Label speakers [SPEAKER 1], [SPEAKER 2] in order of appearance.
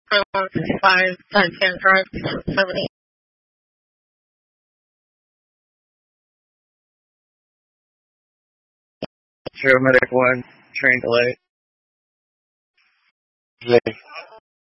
[SPEAKER 1] 2155, 10 Drive, 70.
[SPEAKER 2] Zero Medic 1, train delay.